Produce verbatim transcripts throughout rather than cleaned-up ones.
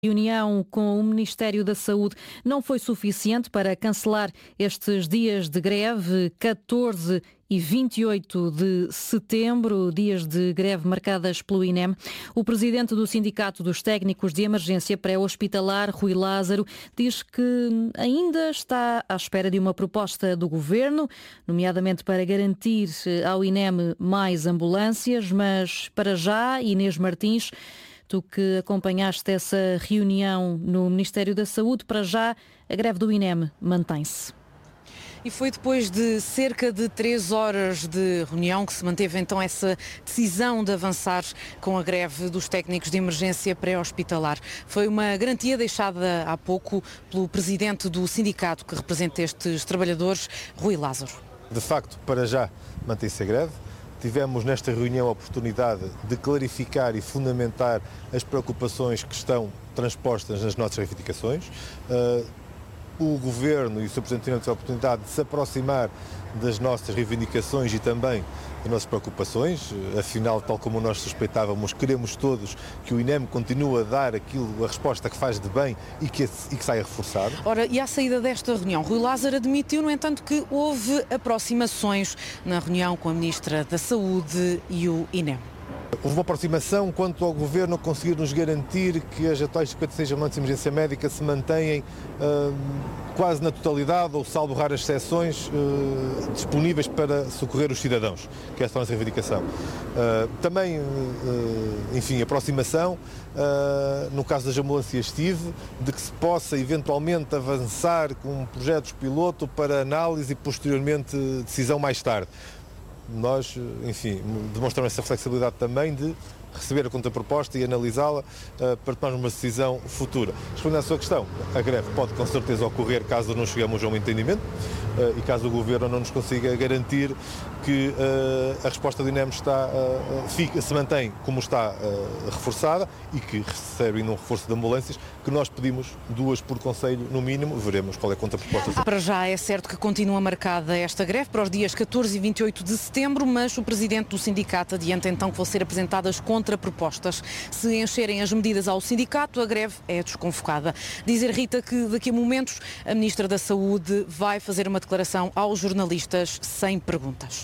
Reunião com o Ministério da Saúde não foi suficiente para cancelar estes dias de greve, catorze e vinte e oito de setembro, dias de greve marcadas pelo I N E M. O presidente do Sindicato dos Técnicos de Emergência Pré-Hospitalar, Rui Lázaro, diz que ainda está à espera de uma proposta do Governo, nomeadamente para garantir ao I N E M mais ambulâncias, mas para já, Inês Martins, tu que acompanhaste essa reunião no Ministério da Saúde, para já a greve do I N E M mantém-se. E foi depois de cerca de três horas de reunião que se manteve então essa decisão de avançar com a greve dos técnicos de emergência pré-hospitalar. Foi uma garantia deixada há pouco pelo presidente do sindicato que representa estes trabalhadores, Rui Lázaro. De facto, para já mantém-se a greve. Tivemos nesta reunião a oportunidade de clarificar e fundamentar as preocupações que estão transpostas nas nossas reivindicações. Uh, o Governo e o senhor Presidente tiveram a oportunidade de se aproximar das nossas reivindicações e também das nossas preocupações. Afinal, tal como nós suspeitávamos, queremos todos que o I N E M continue a dar aquilo, a resposta que faz de bem e que, e que saia reforçado. Ora, e à saída desta reunião, Rui Lázaro admitiu, no entanto, que houve aproximações na reunião com a Ministra da Saúde e o I N E M. Houve uma aproximação quanto ao Governo conseguir nos garantir que as atuais cinquenta e seis ambulantes de emergência médica se mantêm uh, quase na totalidade, ou salvo raras exceções, uh, disponíveis para socorrer os cidadãos, que é esta a nossa reivindicação. Uh, também, uh, enfim, aproximação, uh, no caso das ambulâncias T I V, de que se possa eventualmente avançar com projetos piloto para análise e posteriormente decisão mais tarde. Nós, enfim, demonstramos essa flexibilidade também de receber a contraproposta e analisá-la uh, para tomarmos uma decisão futura. Respondendo à sua questão, a greve pode com certeza ocorrer caso não cheguemos a um entendimento uh, e caso o Governo não nos consiga garantir que uh, a resposta do I N E M está, uh, fica, se mantém como está uh, reforçada e que recebe um reforço de ambulâncias, que nós pedimos duas por conselho no mínimo, veremos qual é a contraproposta. Para já é certo que continua marcada esta greve para os dias catorze e vinte e oito de setembro, mas o presidente do sindicato adianta então que vão ser apresentadas contrapropostas. Se encherem as medidas ao sindicato, a greve é desconvocada. Dizer, Rita, que daqui a momentos a Ministra da Saúde vai fazer uma declaração aos jornalistas sem perguntas.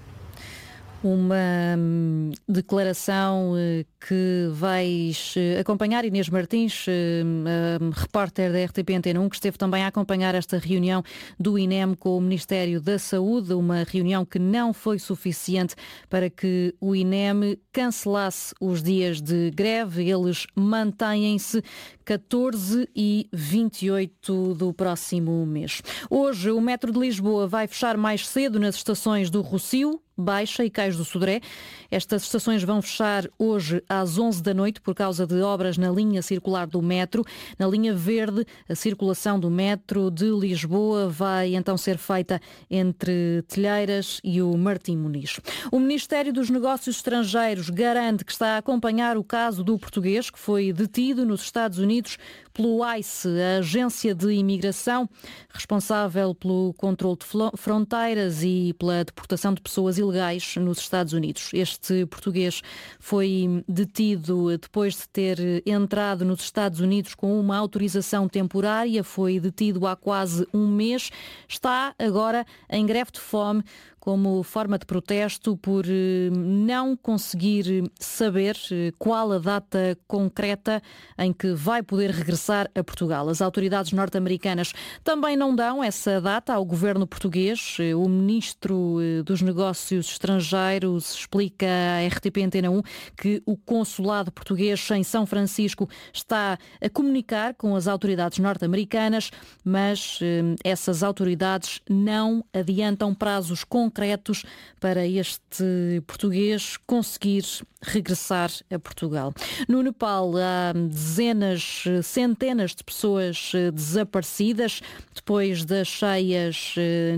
Uma hum, declaração uh, que vais uh, acompanhar, Inês Martins, uh, uh, repórter da R T P Antena um, que esteve também a acompanhar esta reunião do I N E M com o Ministério da Saúde, uma reunião que não foi suficiente para que o I N E M cancelasse os dias de greve. Eles mantêm-se catorze e vinte e oito do próximo mês. Hoje, o metro de Lisboa vai fechar mais cedo nas estações do Rossio, Baixa e Cais do Sodré. Estas estações vão fechar hoje às onze da noite por causa de obras na linha circular do metro. Na linha verde, a circulação do metro de Lisboa vai então ser feita entre Telheiras e o Martim Muniz. O Ministério dos Negócios Estrangeiros garante que está a acompanhar o caso do português que foi detido nos Estados Unidos pelo ICE, a agência de imigração responsável pelo controle de fronteiras e pela deportação de pessoas ilegais nos Estados Unidos. Este português foi detido depois de ter entrado nos Estados Unidos com uma autorização temporária, foi detido há quase um mês, está agora em greve de fome como forma de protesto por não conseguir saber qual a data concreta em que vai poder regressar a Portugal. As autoridades norte-americanas também não dão essa data ao governo português. O ministro dos Negócios Estrangeiros explica à R T P Antena um que o consulado português em São Francisco está a comunicar com as autoridades norte-americanas, mas essas autoridades não adiantam prazos concretos concretos para este português conseguir regressar a Portugal. No Nepal há dezenas, centenas de pessoas desaparecidas depois das cheias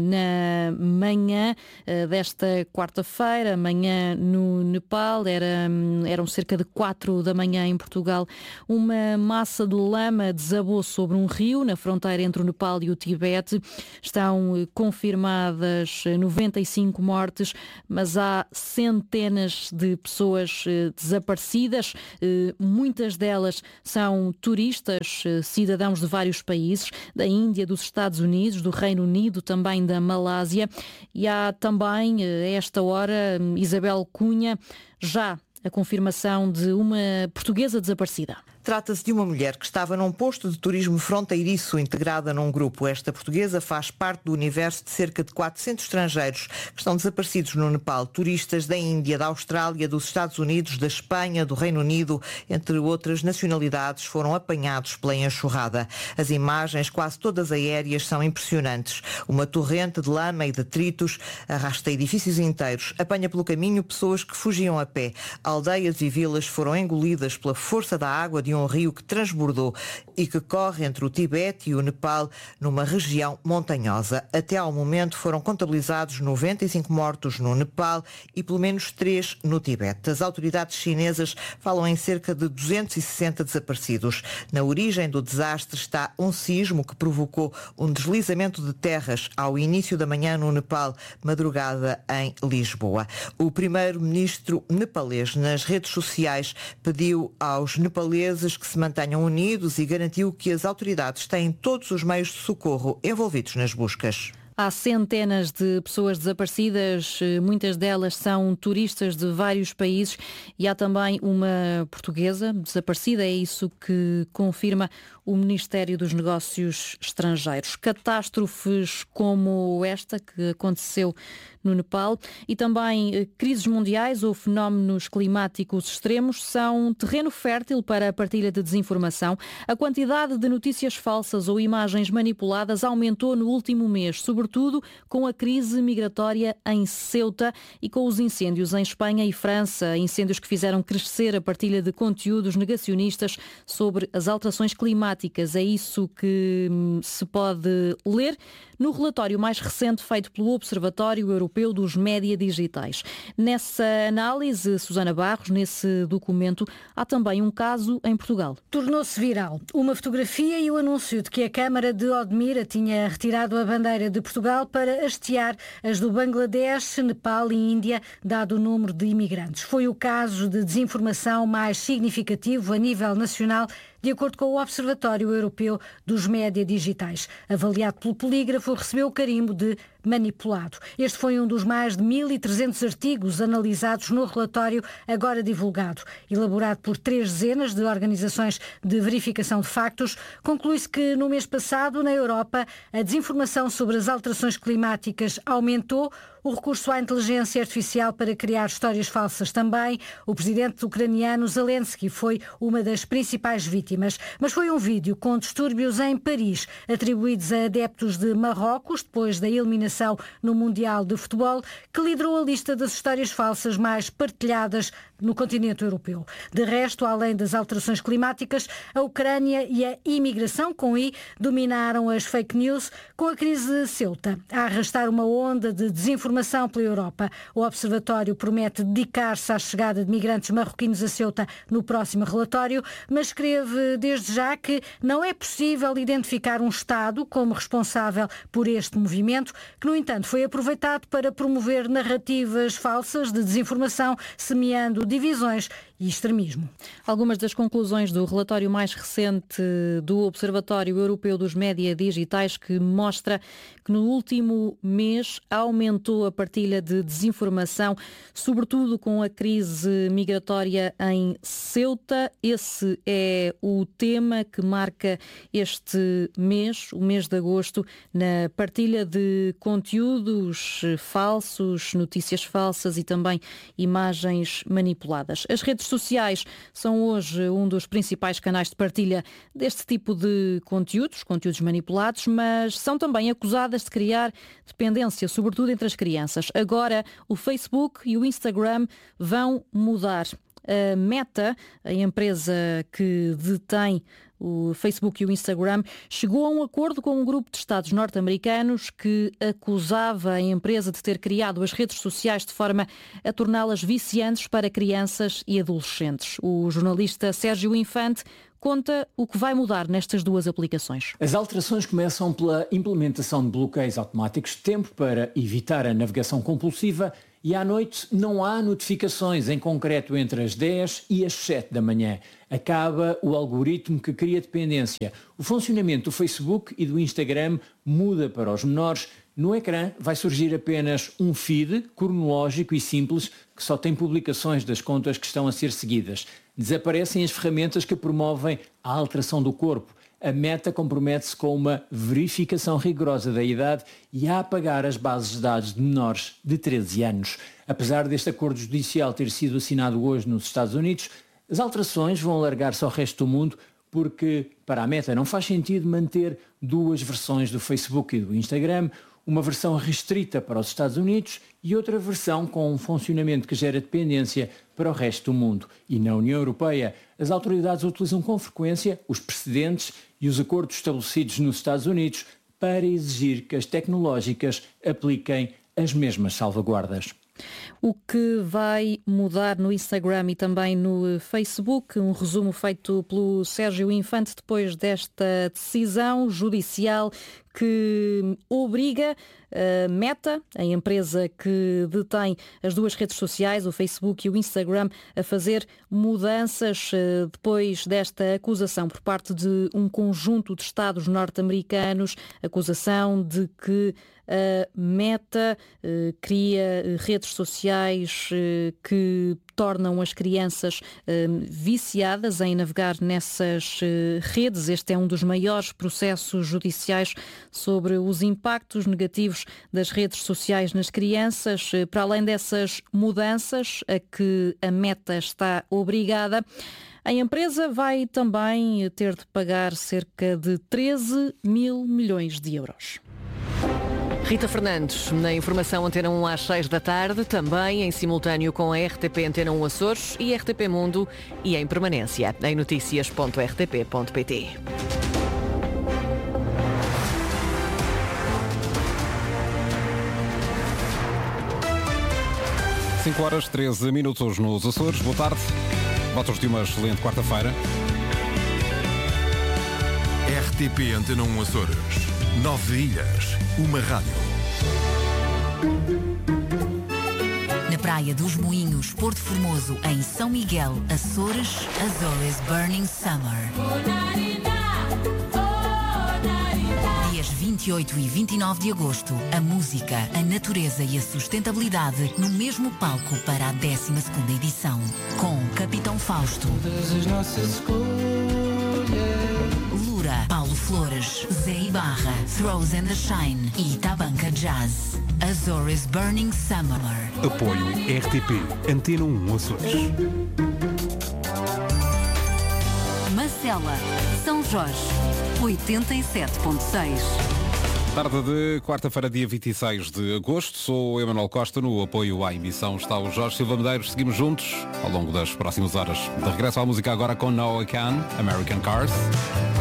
na manhã desta quarta-feira. Manhã no Nepal era, eram cerca cerca de quatro da manhã em Portugal. Uma massa de lama desabou sobre um rio na fronteira entre o Nepal e o Tibete. Estão confirmadas noventa e cinco mortes, mas há centenas de pessoas desaparecidas. Muitas delas são turistas, cidadãos de vários países, da Índia, dos Estados Unidos, do Reino Unido, também da Malásia. E há também, a esta hora, Isabel Cunha, já a confirmação de uma portuguesa desaparecida. Trata-se de uma mulher que estava num posto de turismo fronteiriço integrada num grupo. Esta portuguesa faz parte do universo de cerca de quatrocentos estrangeiros que estão desaparecidos no Nepal. Turistas da Índia, da Austrália, dos Estados Unidos, da Espanha, do Reino Unido, entre outras nacionalidades, foram apanhados pela enxurrada. As imagens, quase todas aéreas, são impressionantes. Uma torrente de lama e detritos arrasta edifícios inteiros. Apanha pelo caminho pessoas que fugiam a pé. Aldeias e vilas foram engolidas pela força da água de um rio que transbordou e que corre entre o Tibete e o Nepal, numa região montanhosa. Até ao momento foram contabilizados noventa e cinco mortos no Nepal e pelo menos três no Tibete. As autoridades chinesas falam em cerca de duzentos e sessenta desaparecidos. Na origem do desastre está um sismo que provocou um deslizamento de terras ao início da manhã no Nepal, madrugada em Lisboa. O primeiro-ministro nepalês, nas redes sociais, pediu aos nepaleses que se mantenham unidos e garantiu que as autoridades têm todos os meios de socorro envolvidos nas buscas. Há centenas de pessoas desaparecidas, muitas delas são turistas de vários países e há também uma portuguesa desaparecida, é isso que confirma o Ministério dos Negócios Estrangeiros. Catástrofes como esta que aconteceu no Nepal e também crises mundiais ou fenómenos climáticos extremos são terreno fértil para a partilha de desinformação. A quantidade de notícias falsas ou imagens manipuladas aumentou no último mês, sobretudo com a crise migratória em Ceuta e com os incêndios em Espanha e França, incêndios que fizeram crescer a partilha de conteúdos negacionistas sobre as alterações climáticas. É isso que se pode ler no relatório mais recente feito pelo Observatório Europeu dos Média Digitais. Nessa análise, Susana Barros, nesse documento, há também um caso em Portugal. Tornou-se viral uma fotografia e o anúncio de que a Câmara de Odmira tinha retirado a bandeira de Portugal para hastear as do Bangladesh, Nepal e Índia, dado o número de imigrantes. Foi o caso de desinformação mais significativo a nível nacional, de acordo com o Observatório Europeu dos Média Digitais. Avaliado pelo Polígrafo, recebeu o carimbo de manipulado. Este foi um dos mais de mil e trezentos artigos analisados no relatório agora divulgado. Elaborado por três dezenas de organizações de verificação de factos, conclui-se que no mês passado, na Europa, a desinformação sobre as alterações climáticas aumentou, o recurso à inteligência artificial para criar histórias falsas também. O presidente ucraniano Zelensky foi uma das principais vítimas. Mas foi um vídeo com distúrbios em Paris, atribuídos a adeptos de Marrocos, depois da eliminação no Mundial de Futebol, que liderou a lista das histórias falsas mais partilhadas no continente europeu. De resto, além das alterações climáticas, a Ucrânia e a imigração com I dominaram as fake news, com a crise de Ceuta a arrastar uma onda de desinformação pela Europa. O Observatório promete dedicar-se à chegada de migrantes marroquinos a Ceuta no próximo relatório, mas escreve desde já que não é possível identificar um Estado como responsável por este movimento, que, no entanto, foi aproveitado para promover narrativas falsas de desinformação, semeando divisões e extremismo. Algumas das conclusões do relatório mais recente do Observatório Europeu dos Média Digitais, que mostra que no último mês aumentou a partilha de desinformação, sobretudo com a crise migratória em Ceuta. Esse é o tema que marca este mês, o mês de agosto, na partilha de conteúdos falsos, notícias falsas e também imagens manipuladas. As redes sociais são hoje um dos principais canais de partilha deste tipo de conteúdos, conteúdos manipulados, mas são também acusadas de criar dependência, sobretudo entre as crianças. Agora, o Facebook e o Instagram vão mudar. A Meta, a empresa que detém o Facebook e o Instagram, chegou a um acordo com um grupo de Estados norte-americanos que acusava a empresa de ter criado as redes sociais de forma a torná-las viciantes para crianças e adolescentes. O jornalista Sérgio Infante conta o que vai mudar nestas duas aplicações. As alterações começam pela implementação de bloqueios automáticos de tempo para evitar a navegação compulsiva e à noite não há notificações, em concreto entre as dez e as sete da manhã. Acaba o algoritmo que cria dependência. O funcionamento do Facebook e do Instagram muda para os menores. No ecrã vai surgir apenas um feed cronológico e simples que só tem publicações das contas que estão a ser seguidas. Desaparecem as ferramentas que promovem a alteração do corpo. A Meta compromete-se com uma verificação rigorosa da idade e a apagar as bases de dados de menores de treze anos. Apesar deste acordo judicial ter sido assinado hoje nos Estados Unidos, as alterações vão alargar-se ao resto do mundo porque, para a Meta, não faz sentido manter duas versões do Facebook e do Instagram, uma versão restrita para os Estados Unidos e outra versão com um funcionamento que gera dependência para o resto do mundo. E na União Europeia, as autoridades utilizam com frequência os precedentes e os acordos estabelecidos nos Estados Unidos para exigir que as tecnológicas apliquem as mesmas salvaguardas. O que vai mudar no Instagram e também no Facebook, um resumo feito pelo Sérgio Infante depois desta decisão judicial que obriga a Meta, a empresa que detém as duas redes sociais, o Facebook e o Instagram, a fazer mudanças depois desta acusação por parte de um conjunto de Estados norte-americanos, acusação de que a Meta eh, cria redes sociais eh, que tornam as crianças eh, viciadas em navegar nessas eh, redes. Este é um dos maiores processos judiciais sobre os impactos negativos das redes sociais nas crianças. Eh, para além dessas mudanças a que a Meta está obrigada, a empresa vai também ter de pagar cerca de treze mil milhões de euros. Rita Fernandes, na informação Antena um às seis da tarde, também em simultâneo com a R T P Antena um Açores e R T P Mundo e em permanência em notícias ponto r t p ponto p t. cinco horas, treze minutos nos Açores. Boa tarde. Votos de uma excelente quarta-feira. R T P Antena um Açores. Nove ilhas, uma rádio. Na Praia dos Moinhos, Porto Formoso, em São Miguel, Açores, Azores Burning Summer. Dias vinte e oito e vinte e nove de agosto, a música, a natureza e a sustentabilidade no mesmo palco para a décima segunda edição. Com Capitão Fausto, Lura, Paulo Flores, Zé Ibarra, Throws and the Shine e Tabanca Jazz. Azores Burning Summer. Apoio R T P Antena um Açores. Marcela, São Jorge, oitenta e sete ponto seis. Tarde de quarta-feira, dia vinte e seis de agosto. Sou Emanuel Costa. No apoio à emissão está o Jorge Silva Medeiros. Seguimos juntos ao longo das próximas horas. De regresso à música agora com Noah Kahan, American Cars.